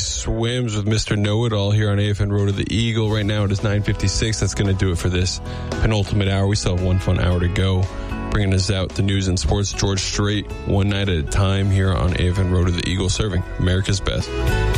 Swims with Mr. Know-It-All here on AFN Road to the Eagle. Right now it is 9:56. That's going to do it for this penultimate hour. We still have one fun hour to go. Bringing us out the news and sports. George Strait, one night at a time here on AFN Road to the Eagle, serving America's best.